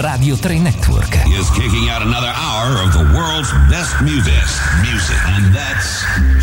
Radio 3 Network is kicking out another hour of the world's best music. And that's